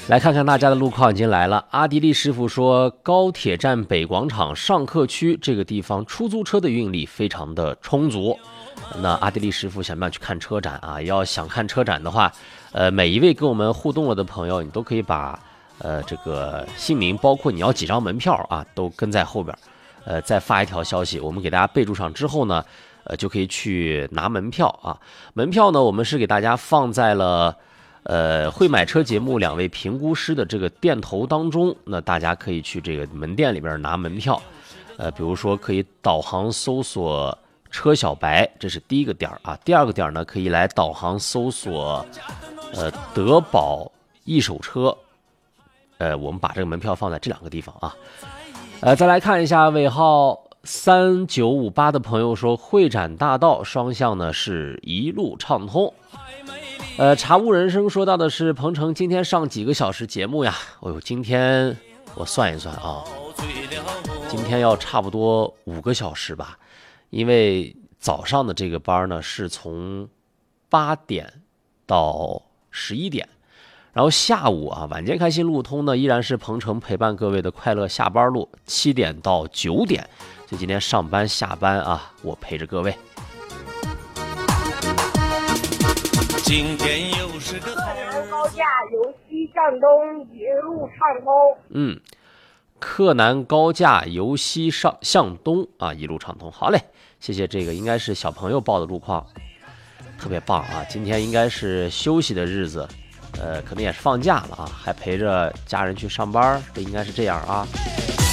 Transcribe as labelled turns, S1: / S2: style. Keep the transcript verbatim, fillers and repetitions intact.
S1: 来看看大家的路况已经来了。阿迪力师傅说，高铁站北广场上客区这个地方出租车的运力非常的充足。那阿迪力师傅想不想去看车展啊？要想看车展的话，呃，每一位跟我们互动了的朋友，你都可以把呃这个姓名，包括你要几张门票啊，都跟在后边，呃，再发一条消息，我们给大家备注上之后呢，呃，就可以去拿门票啊。门票呢，我们是给大家放在了。呃，会买车节目两位评估师的这个店头当中，那大家可以去这个门店里边拿门票。呃，比如说可以导航搜索车小白，这是第一个点啊。第二个点呢，可以来导航搜索呃德宝一手车。呃，我们把这个门票放在这两个地方啊。呃，再来看一下尾号三九五八的朋友说，会展大道双向呢是一路畅通。呃，茶雾人生说到的是鹏程今天上几个小时节目呀？哦呦，今天我算一算啊，今天要差不多五个小时吧，因为早上的这个班呢是从八点到十一点，然后下午啊晚间开心路通呢依然是鹏程陪伴各位的快乐下班路，七点到九点，所以今天上班下班啊，我陪着各位。
S2: 今天又是个
S3: 柯南高架由西向东一路畅通。
S1: 嗯，柯南高架由西上向东啊，一路畅通。好嘞，谢谢。这个应该是小朋友报的路况，特别棒啊！今天应该是休息的日子，呃，可能也是放假了啊，还陪着家人去上班，这应该是这样啊。